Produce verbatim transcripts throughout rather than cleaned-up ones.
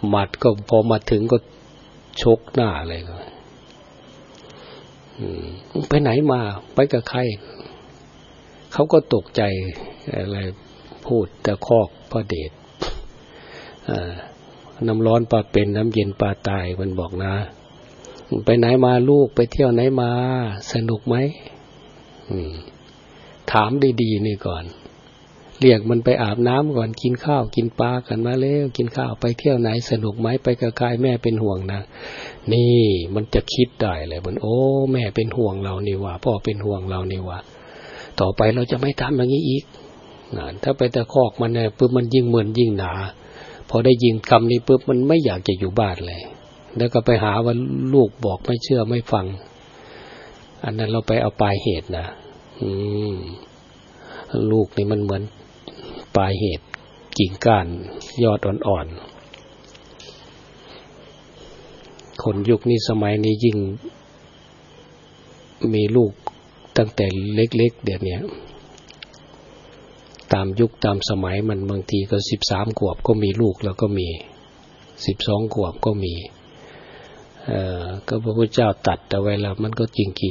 หมัดก็พอมาถึงก็ชกหน้าเลยก็ไปไหนมาไปกับใครเขาก็ตกใจอะไรพูดแต่คอกพระเดชน้ำร้อนปลาเป็นน้ำเย็นปลาตายมันบอกนะไปไหนมาลูกไปเที่ยวไหนมาสนุกไหมถามดีๆนี่ก่อนเรียกมันไปอาบน้ำก่อนกินข้าวกินปลากันมาแล้วกินข้าวไปเที่ยวไหนสนุกไหมไปกับใครแม่เป็นห่วงนะนี่มันจะคิดได้เลยมันโอ้แม่เป็นห่วงเรานี่ว่าพ่อเป็นห่วงเรานี่ว่าต่อไปเราจะไม่ทำอย่างนี้อีกถ้าไปตะคอกมันเนี่ยปุ๊บมันยิ่งเหมือนยิ่งหนาพอได้ยินคำนี้ปุ๊บมันไม่อยากจะอยู่บ้านเลยแล้วก็ไปหาว่าลูกบอกไม่เชื่อไม่ฟังอันนั้นเราไปเอาปลายเหตุนะอืมลูกนี่มันเหมือนปลายเหตุกิ่งก้านยอดอ่อนๆคนยุคนี้สมัยนี้ยิ่งมีลูกตั้งแต่เล็กๆเดี๋ยวนี้ตามยุคตามสมัยมันบางทีก็สิบสามขวบก็มีลูกแล้วก็มีสิบสองขวบก็มีเอ่อก็พระพุทธเจ้าตัดเอาไว้แล้วมันก็จริง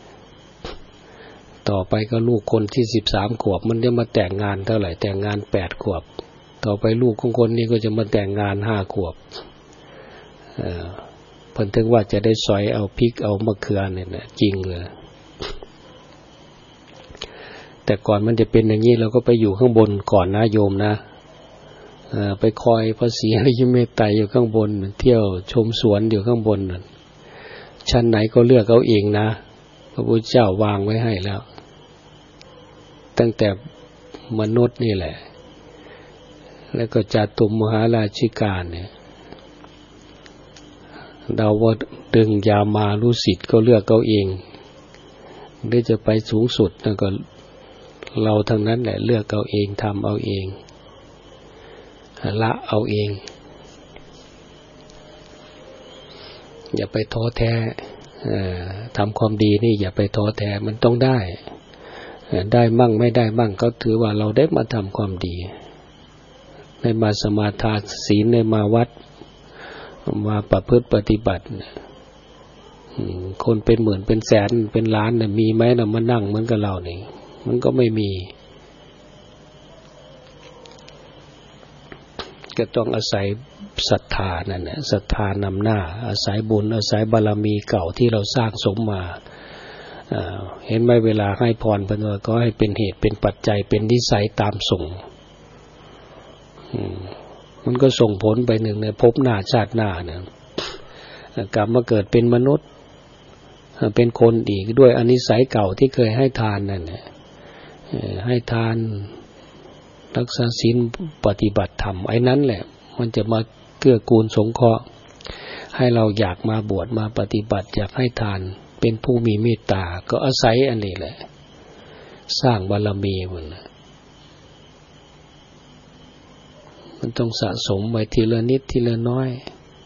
ๆต่อไปก็ลูกคนที่สิบสามขวบมันจะมาแต่งงานเท่าไหร่แต่งงานแปดขวบต่อไปลูกของคนนี้ก็จะมาแต่งงานห้าขวบเอ่อเพิ่นถึงว่าจะได้สอยเอาพริกเอามะเขือเนี่ยนะจริงเลยแต่ก่อนมันจะเป็นอย่างนี้เราก็ไปอยู่ข้างบนก่อนนะโยมนะไปคอยพระศรีอริยเมตไตรอยู่ข้างบนเที่ยวชมสวนอยู่ข้างบนชั้นไหนก็เลือกเอาเองนะพระพุทธเจ้าวางไว้ให้แล้วตั้งแต่มนุษย์นี่แหละแล้วก็จาตุมมหาราชิกาเนี่ยดาวดึงยามารุสิทธิ์ก็เลือกเอาเองหรือจะไปสูงสุดแล้วก็เราทั้งนั้นแหละเลือกเอาเองทำเอาเองละเอาเองอย่าไปท้อแท้ทำความดีนี่อย่าไปท้อแท้มันต้องได้ได้มั่งไม่ได้มั่งก็ถือว่าเราได้มาทำความดีได้มาสมาทานศีลได้มาวัดมาประพฤติปฏิบัติคนเป็นหมื่นเป็นแสนเป็นล้านเนี่ยมีไหมนะมานั่งเหมือนกับเราเนี่ยมันก็ไม่มีก็ต้องอาศัยศรัทธานั่นแหละศรัทธานำหน้าอาศัยบุญอาศัยบารมีเก่าที่เราสร้างสมมาเห็นไหมเวลาให้พรเพิ่นก็ให้เป็นเหตุเป็นปัจจัยเป็นนิสัยตามส่งมันก็ส่งผลไปหนึ่งในภพหน้าชาติหน้าเนี่ยกลับมาเกิดเป็นมนุษย์เป็นคนอีกด้วยอานิสัยเก่าที่เคยให้ทานนั่นแหละให้ทานรักษาศีลปฏิบัติธรรมไอ้นั้นแหละมันจะมาเกื้อกูลสงเคราะห์ให้เราอยากมาบวชมาปฏิบัติอยากให้ทานเป็นผู้มีเมตตาก็อาศัยอันนี้แหละสร้างบารมีมันมันต้องสะสมไว้ทีละนิดทีละน้อย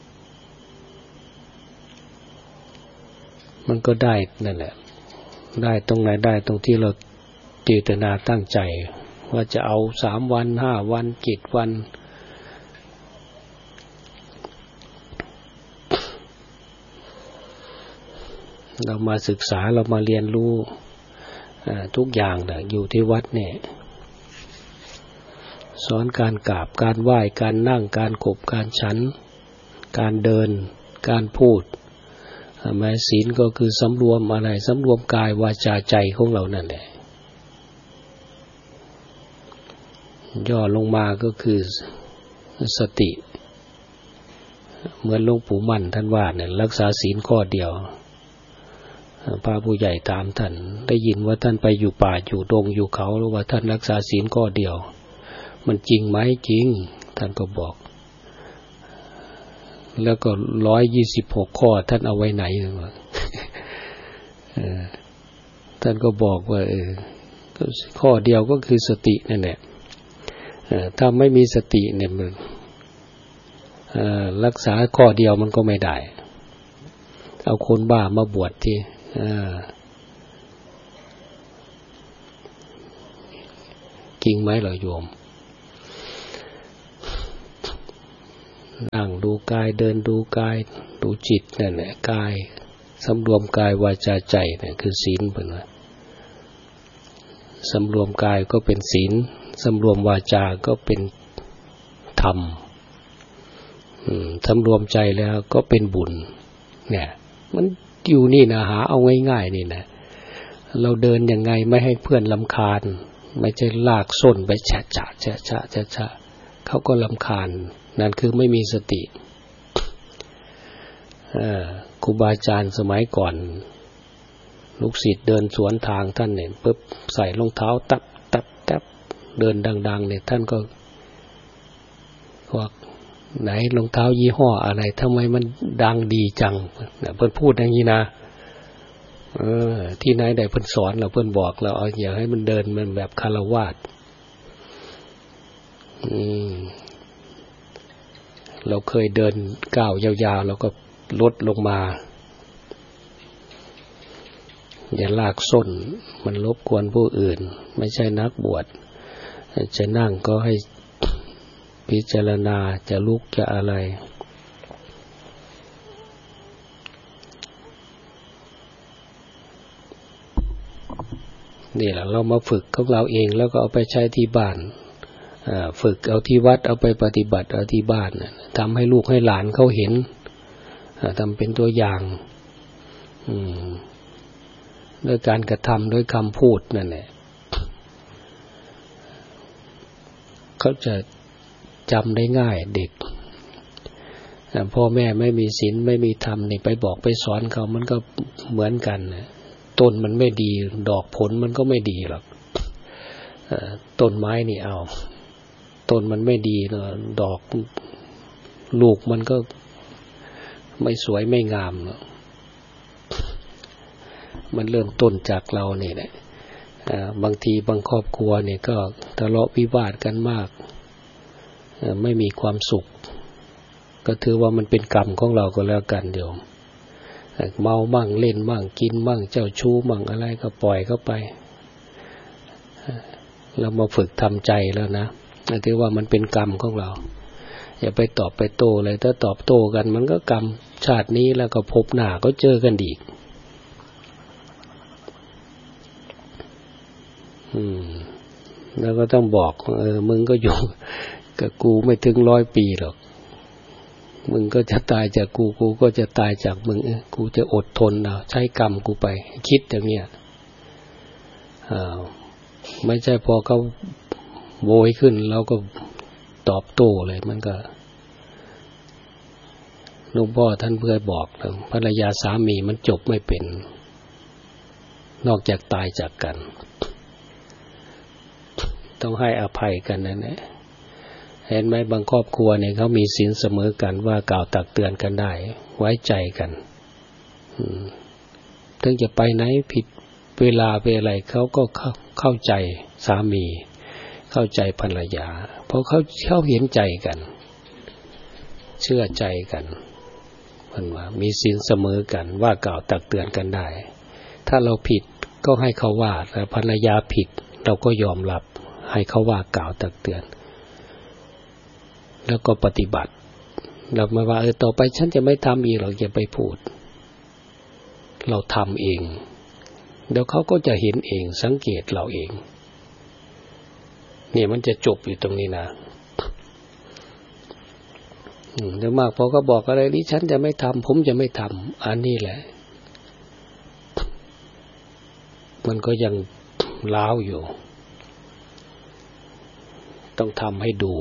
มันก็ได้นั่นแหละได้ตรงไหนได้ตรงที่เราเจตนาตั้งใจว่าจะเอาสามวันห้าวันเจ็ดวันเรามาศึกษาเรามาเรียนรู้ทุกอย่างนะอยู่ที่วัดเนี่ยสอนการกราบการไหว้การนั่งการขบการฉันการเดินการพูดแม้ศีลก็คือสำรวมอะไรสำรวมกายวาจาใจของเรานั่นแหละย่อลงมาก็คือสติเหมือนหลวงปู่มั่นท่านว่าเนี่ยรักษาศีลข้อเดียวพระผู้ใหญ่ถามท่านได้ยินว่าท่านไปอยู่ป่าอยู่ดงอยู่เขาหรือว่าท่านรักษาศีลข้อเดียวมันจริงไหมจริงท่านก็บอกแล้วก็ร้อยยี่สิบหกข้อท่านเอาไว้ไหนท่านก็บอกว่าเออข้อเดียวก็คือสตินั่นแหละถ้าไม่มีสติเนี่ยมันรักษาข้อเดียวมันก็ไม่ได้เอาคนบ้ามาบวชที่จริงไหมเหรอโยมนั่งดูกายเดินดูกายดูจิตนั่นแหละกายสำรวมกายวาจาใจเนี่ยคือศีลเพิ่นว่าสำรวมกายก็เป็นศีลสำรวมวาจาก็เป็นธรรมสำรวมใจแล้วก็เป็นบุญเนี่ยมันอยู่นี่นะหาเอาง่ายๆนี่นะเราเดินยังไงไม่ให้เพื่อนรำคาญไม่ใช่ลากส้นไปแฉะฉะแฉะฉะแฉะฉะเขาก็รำคาญนั่นคือไม่มีสติครูบาอาจารย์สมัยก่อนลูกศิษย์เดินสวนทางท่านเนี่ยปุ๊บใส่รองเท้าตับตับตับเดินดังๆเนี่ยท่านก็บอกไหนรองเท้ายี่ห้ออะไรทำไมมันดังดีจังเพิ่นพูดอย่างนี้นะเออที่ไหนได้เพิ่นสอนเราเพิ่นบอกเราเอาอย่าให้มันเดินมันแบบคฤหัสถ์อืมเราเคยเดินก้าวยาวๆแล้วก็ลดลงมาอย่าลากส้นมันรบกวนผู้อื่นไม่ใช่นักบวชจะนั่งก็ให้พิจารณาจะลุกจะอะไรนี่แหละเรามาฝึกของเราเองแล้วก็เอาไปใช้ที่บ้านฝึกเอาที่วัดเอาไปปฏิบัติเอาที่บ้านทำให้ลูกให้หลานเขาเห็นทำเป็นตัวอย่างด้วยการกระทำด้วยคำพูดนั่นแหละเขาจะจำได้ง่ายเด็กพ่อแม่ไม่มีศีลไม่มีธรรมนี่ไปบอกไปสอนเขามันก็เหมือนกันต้นมันไม่ดีดอกผลมันก็ไม่ดีหรอกต้นไม้นี่เอาต้นมันไม่ดีดอกลูกมันก็ไม่สวยไม่งามมันเริ่มต้นจากเราเนี่ยแหละบางทีบางครอบครัวเนี่ยก็ทะเลาะวิวาทกันมากไม่มีความสุขก็ถือว่ามันเป็นกรรมของเราก็แล้วกันเดี๋ยวเมามั่งเล่นมั่งกินมั่งเจ้าชู้มั่งอะไรก็ปล่อยเข้าไปเรามาฝึกทำใจแล้วนะถือว่ามันเป็นกรรมของเราอย่าไปตอบไปโต้เลยถ้าตอบโต้กันมันก็กรรมชาตินี้แล้วก็พบหน้าก็เจอกันอีกอืมแล้วก็ต้องบอกเออมึงก็อยู่กับกูไม่ถึงร้อยปีหรอกมึงก็จะตายจากกูกูก็จะตายจากมึงเออกูจะอดทนเอาใช้กรรมกูไปคิดอย่างเนี้ยอ้าวไม่ใช่พอเขาโวยขึ้นเราก็ตอบโต้เลยมันก็หลวงพ่อท่านเพื่อบอกภรรยาสามีมันจบไม่เป็นนอกจากตายจากกันต้องให้อภัยกันนั่นแหละเห็นไหมบางครอบครัวเนี่ยเขามีศีลเสมอกันว่ากล่าวตักเตือนกันได้ไว้ใจกันถึงจะไปไหนผิดเวลาเวลาเขาก็เข้าใจสามีเข้าใจภรรยาเพราะเขาเขาเห็นใจกันเชื่อใจกันเพิ่นว่ามีศีลเสมอกันว่ากล่าวตักเตือนกันได้ถ้าเราผิดก็ให้เขาว่าแต่ภรรยาผิดเราก็ยอมรับให้เขาว่ากล่าวตักเตือนแล้วก็ปฏิบัติเราไม่ว่าเออต่อไปฉันจะไม่ทำอีกหรอกอย่าไปพูดเราทำเองเดี๋ยวเขาก็จะเห็นเองสังเกตเราเองเนี่ยมันจะจบอยู่ตรงนี้นะเดี๋ยวมากพอก็บอกอะไรนี่ฉันจะไม่ทำผมจะไม่ทำอันนี้แหละมันก็ยังล้าวอยู่ต้องทำให้ดู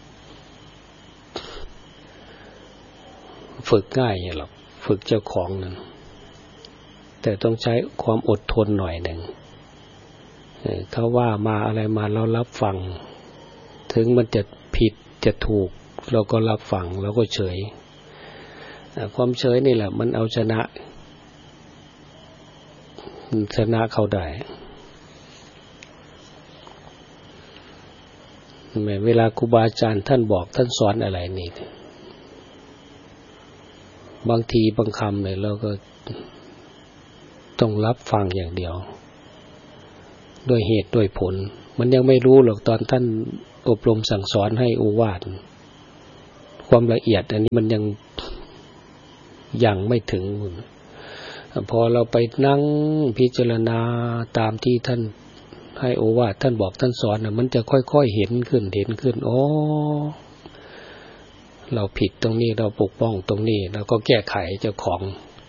ฝึกง่ายอย่างหรอกฝึกเจ้าของนั่นแต่ต้องใช้ความอดทนหน่อยหนึ่งเขาว่ามาอะไรมาเรารับฟังถึงมันจะผิดจะถูกเราก็รับฟังเราก็เฉยความเฉยนี่แหละมันเอาชนะชนะเขาได้เวลาครูบาอาจารย์ท่านบอกท่านสอนอะไรนี่บางทีบางคำเนี่ยเราก็ต้องรับฟังอย่างเดียวด้วยเหตุด้วยผลมันยังไม่รู้หรอกตอนท่านอบรมสั่งสอนให้อุวาทความละเอียดอันนี้มันยังยังไม่ถึงพอเราไปนั่งพิจารณาตามที่ท่านให้โอวาทท่านบอกท่านสอนนะมันจะค่อยๆเห็นขึ้นเห็นขึ้นอ๋อเราผิดตรงนี้เราปกป้องตรงนี้เราก็แก้ไขเจ้าของ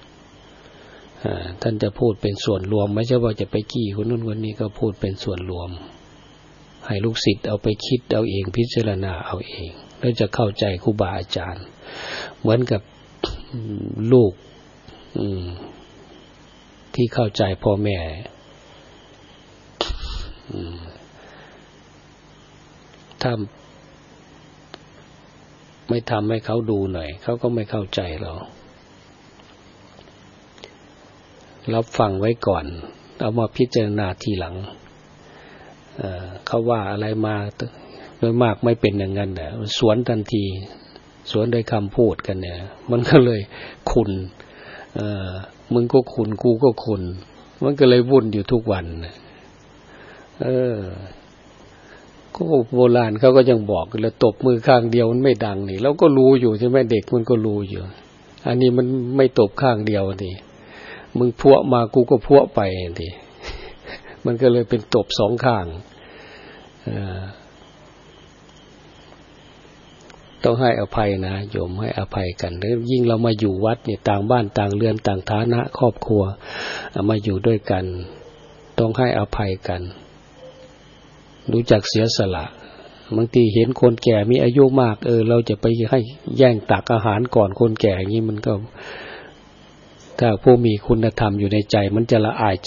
ท่านจะพูดเป็นส่วนรวมไม่ใช่ว่าจะไปกี้คนนู้นคนนี้ก็พูดเป็นส่วนรวมให้ลูกศิษย์เอาไปคิดเอาเองพิจารณาเอาเองแล้วจะเข้าใจครูบาอาจารย์เหมือนกับลูกที่เข้าใจพ่อแม่ถ้าไม่ทำให้เขาดูหน่อยเขาก็ไม่เข้าใจเรารับฟังไว้ก่อนเอามาพิจารณาทีหลัง เอ่อ เขาว่าอะไรมาโดยมากไม่เป็นอย่างนั้นน่ะสวนทันทีสวนด้วยคำพูดกันเนี่ยมันก็เลยขุ่นเอ่อมึงก็ขุ่นกูก็ขุ่นมันก็เลยวุ่นอยู่ทุกวันเออก็โบราณเขาก็ยังบอกแล้วตบมือข้างเดียวมันไม่ดังนี่เราก็รู้อยู่ใช่ไหมเด็กมันก็รู้อยู่อันนี้มันไม่ตบข้างเดียวนี่มึงพวกมากูก็พวกไปนี่มันก็เลยเป็นตบสองข้างต้องให้อภัยนะโยมให้อภัยกันแล้วยิ่งเรามาอยู่วัดเนี่ยต่างบ้านต่างเรือนต่างฐานะครอบครัวมาอยู่ด้วยกันต้องให้อภัยกันรู้จักเสียสละบางทีเห็นคนแก่มีอายุมากเออเราจะไปให้แย่งตักอาหารก่อนคนแก่อย่างนี้มันก็ถ้าผู้มีคุณธรรมอยู่ในใจมันจะละอายใจ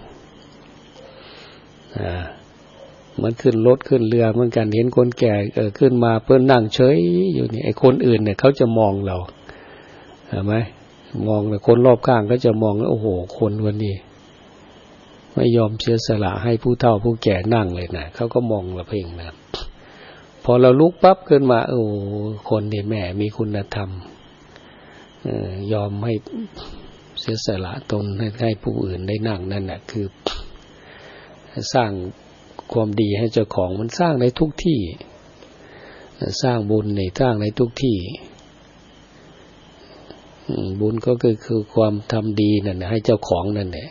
อ่ามันขึ้นรถขึ้นเรือเหมือนกันเห็นคนแก่เออขึ้นมาเพื่อนนั่งเฉยอยู่นี่ไอ้คนอื่นเนี่ยเขาจะมองเราเห็นไหมมองแต่คนรอบข้างก็จะมองโอ้โหคนวันนี้ไม่ยอมเสียสละให้ผู้เฒ่าผู้แก่นั่งเลยนะเขาก็มองเราเพ่งนะพอเราลุกปั๊บขึ้นมาโอ้คนนี่แม่มีคุณธรรมเอ่อยอมให้เสียสละตนให้ให้ผู้อื่นได้นั่งนั่นแหละคือสร้างความดีให้เจ้าของมันสร้างในทุกที่สร้างบุญในสร้างในทุกที่บุญก็คือคือความทำดีนั่นให้เจ้าของนั่นแหละ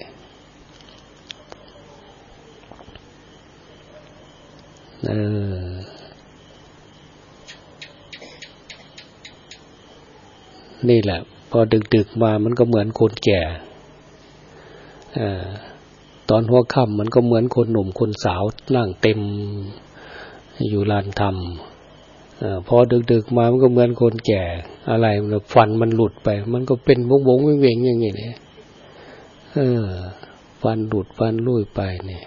เออนี่แหละพอดึกๆมามันก็เหมือนคนแก่อ่าตอนหัวค่ำมันก็เหมือนคนหนุ่มคนสาวนั่งเต็มอยู่ลานธรรมอ่าพอดึกๆมามันก็เหมือนคนแก่อะไรมันฟันมันหลุดไปมันก็เป็นวงวงเวงๆอย่างงี้เนี่ยเออฟันหลุดฟันลุ่ยไปเนี่ย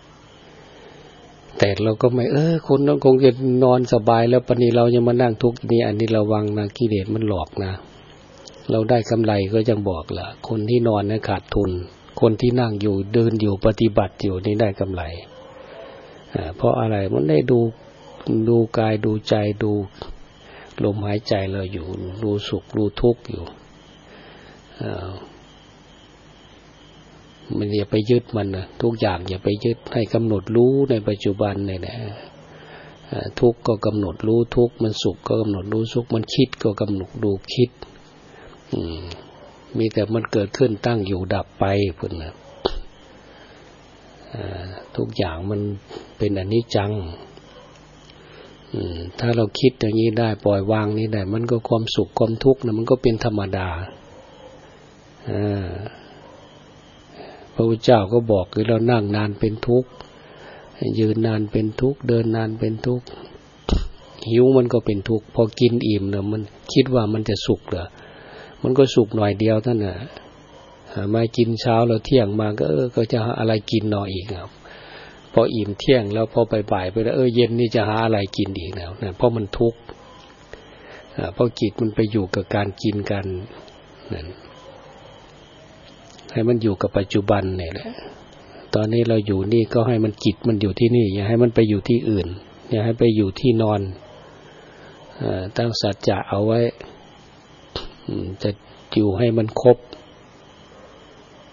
แต่เราก็ไม่เออคนนั้นคงจะนอนสบายแล้วปานนี้เรายังมานั่งทุกข์นี่อันนี้ระวังนะกิเลสมันหลอกนะเราได้กำไรก็ยังบอกล่ะคนที่นอนเนี่ยขาดทุนคนที่นั่งอยู่เดินอยู่ปฏิบัติอยู่นี่ได้กำไรอ่าเพราะอะไรมันได้ดูดูกายดูใจดูลมหายใจเราอยู่ดูสุขดูทุกข์อยู่อ่ามันอย่าไปยึดมันนะทุกอย่างอย่าไปยึดให้กำหนดรู้ในปัจจุบันเนี่ยนะทุกข์ก็กำหนดรู้ทุกข์มันสุขก็กำหนดรู้สุขมันคิดก็กำหนดดูคิดมีแต่มันเกิดขึ้นตั้งอยู่ดับไปพุ่นนะทุกอย่างมันเป็นอนิจจังถ้าเราคิดอย่างนี้ได้ปล่อยวางนี้ได้มันก็ความสุขความทุกข์นะมันก็เป็นธรรมดาพระพุทธเจ้าก็บอกคือเรานั่งนานเป็นทุกข์ยืนนานเป็นทุกข์เดินนานเป็นทุกข์หิวมันก็เป็นทุกข์พอกินอิ่มเนี่ยมันคิดว่ามันจะสุขเหรอมันก็สุขหน่อยเดียวเท่านั้นน่ะมากินเช้าแล้วเที่ยงมาก็เออก็จะหาอะไรกินหน่อยอีกครับพออิ่มเที่ยงแล้วพอบ่ายๆไปแล้วเออเย็นนี่จะหาอะไรกินอีกแล้วนะเพราะมันทุกข์เพราะจิตมันไปอยู่กับการกินกันนั่นให้มันอยู่กับปัจจุบันเนี่ยแหละตอนนี้เราอยู่นี่ก็ให้มันจิตมันอยู่ที่นี่อย่าให้มันไปอยู่ที่อื่นอย่าให้ไปอยู่ที่นอนตั้งสัจจะเอาไว้จะอยู่ให้มันครบ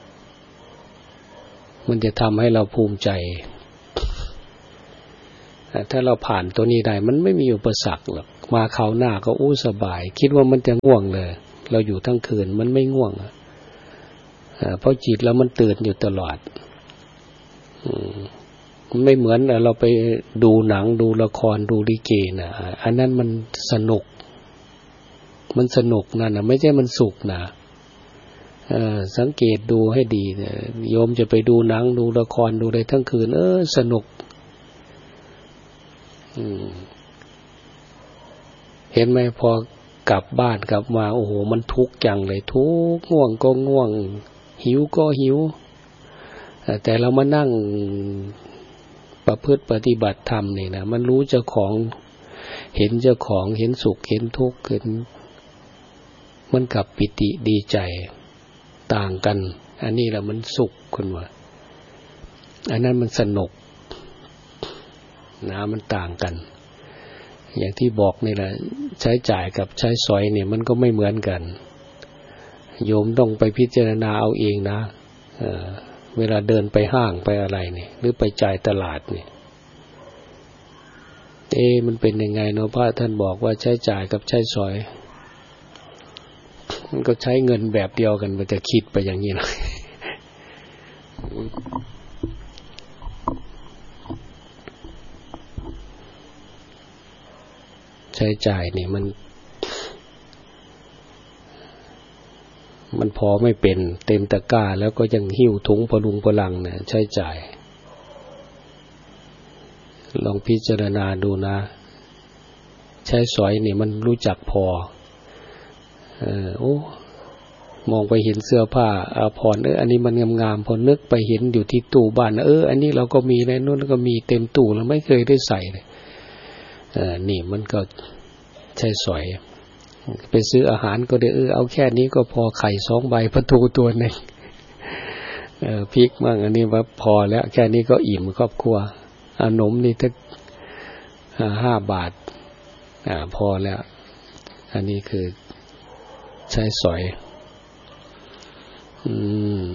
มันจะทำให้เราภูมิใจถ้าเราผ่านตัวนี้ได้มันไม่มีอุปสรรคหรอกมาคราวหน้าก็อู้สบายคิดว่ามันจะง่วงเลยเราอยู่ทั้งคืนมันไม่ง่วงอ่ะเพราะจิตแล้วมันตื่นอยู่ตลอดไม่เหมือนเราไปดูหนังดูละครดูลิเกนะอันนั้นมันสนุกมันสนุกนั่นนะไม่ใช่มันสุขนะสังเกตดูให้ดีเนี่ยโยมจะไปดูหนังดูละครดูอะไรทั้งคืนเออสนุกเห็นไหมพอกลับบ้านกลับมาโอ้โหมันทุกข์จังเลยทุกข์ง่วงก็ง่วงหิวก็หิวแต่เรามานั่งประพฤติปฏิบัติธรรมนี่นะมันรู้เจ้าของเห็นเจ้าของเห็นสุขเห็นทุกข์เห็นมันกับปิติดีใจต่างกันอันนี้แหละมันสุขคุณว่าอันนั้นมันสนุกนะมันต่างกันอย่างที่บอกนี่แหละใช้จ่ายกับใช้สอยเนี่ยมันก็ไม่เหมือนกันโยมต้องไปพิจารณาเอาเองนะเอ่อเวลาเดินไปห้างไปอะไรเนี่ยหรือไปจ่ายตลาดเนี่ยเอ๊ะมันเป็นยังไงเนาะพระท่านบอกว่าใช้จ่ายกับใช้สอยมันก็ใช้เงินแบบเดียวกันมันจะคิดไปอย่างนี้เลยใช้จ่ายนี่มันมันพอไม่เป็นเต็มตะกร้าแล้วก็ยังหิ้วถุงพลุงพลังเนี่ยใช้จ่ายลองพิจารณาดูนะใช้สอยนี่มันรู้จักพอเออโอ้มองไปเห็นเสื้อผ้าอาภรณ์เอออันนี้มันงามๆพอนึกไปเห็นอยู่ที่ตู้บ้านเอออันนี้เราก็มีในนู้นก็มีเต็มตู้แล้วไม่เคยได้ใส่เลยเออนี่มันก็ใช้สอยไปซื้ออาหารก็เดี๋ยวเออเอาแค่นี้ก็พอไข่สองใบปลาทูตัวหนึ่งเออพริกมั่งอันนี้ว่าพอแล้วแค่นี้ก็อิ่มครอบครัวขนมนี่ถ้าห้าบาทอ่าพอแล้วอันนี้คือใช้สอยอืม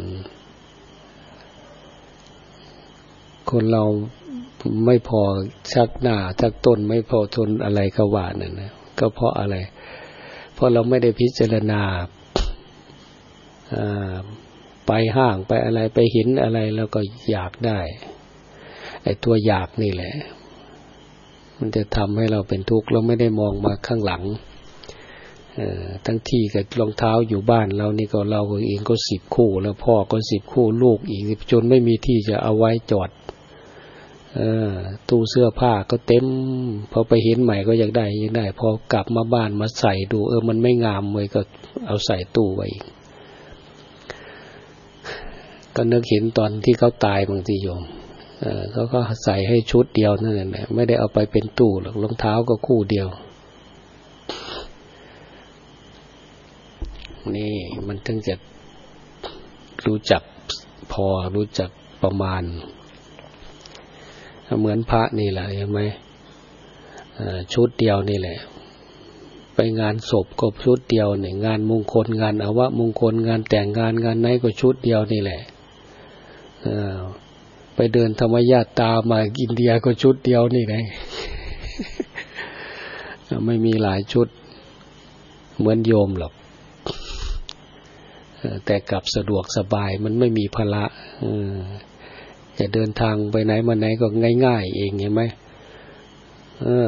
คนเราไม่พอชักหน้าชักต้นไม่พอทนอะไรก็ว่านั่นนะก็เพราะอะไรเพราะเราไม่ได้พิจารณาไปห้างไปอะไรไปเห็นอะไรแล้วก็อยากได้ไอ้ตัวอยากนี่แหละมันจะทำให้เราเป็นทุกข์เราไม่ได้มองมาข้างหลังทั้งที่กับรองเท้าอยู่บ้านเรานี่ก็เราเองก็สิบคู่แล้วพ่อก็สิบคู่ลูกอีกจนไม่มีที่จะเอาไว้จอดตู้เสื้อผ้าก็เต็มพอไปเห็นใหม่ก็อยากได้อยากได้พอกลับมาบ้านมาใส่ดูเออมันไม่งามเลยก็เอาใส่ตู้ไว้ก็นึกเห็นตอนที่เขาตายบางทีโยมเออเขาก็ใส่ให้ชุดเดียวนั่นแหละไม่ได้เอาไปเป็นตู้หรอกรองเท้าก็คู่เดียวนี่มันถึงจะรู้จักพอรู้จักประมาณเหมือนพระนี่แหละเห็นไหมชุดเดียวนี่แหละไปงานศพก็ชุดเดียวเนี่ยงานมงคลงานอวมงคลงานแต่งงานงานไหนก็ชุดเดียวนี่แหละไปเดินธรรมญาตรามาอินเดียก็ชุดเดียวนี่ไง ไม่มีหลายชุดเหมือนโยมหรอกแต่กลับสะดวกสบายมันไม่มีภาระจะเดินทางไปไหนมาไหนก็ง่ายๆเองเห็นไหมเออ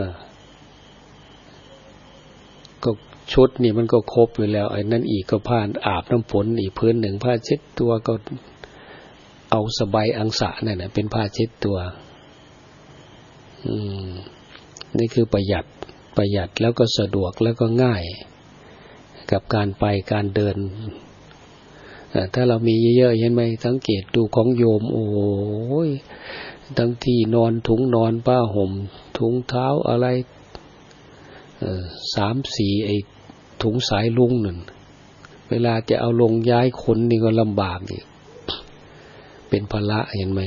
ก็ชุดนี่มันก็ครบอยู่แล้วไอ้นั่นอีกก็ผ้าอาบน้ำฝนอีกพื้นหนึ่งผ้าเช็ดตัวก็เอาสบายอังสะนั่นแหละเป็นผ้าเช็ดตัวอืมนี่คือประหยัดประหยัดแล้วก็สะดวกแล้วก็ง่ายกับการไปการเดินถ้าเรามีเยอะๆเห็นไหมสังเกตดูของโยมโอ้ยทั้งที่นอนถุงนอนผ้าห่มถุงเท้าอะไรสามสี่ไอ้ถุงสายลุงนั่นเวลาจะเอาลงย้ายคนนี่ก็ลำบากอีกเป็นภาระเห็นไหม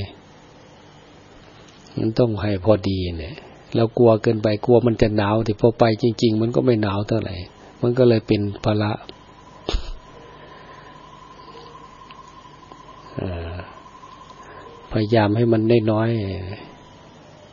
มันต้องให้พอดีเนี่ยเรากลัวเกินไปกลัวมันจะหนาวแต่พอไปจริงๆมันก็ไม่หนาวเท่าไหร่มันก็เลยเป็นภาระพยายามให้มันน้อยๆ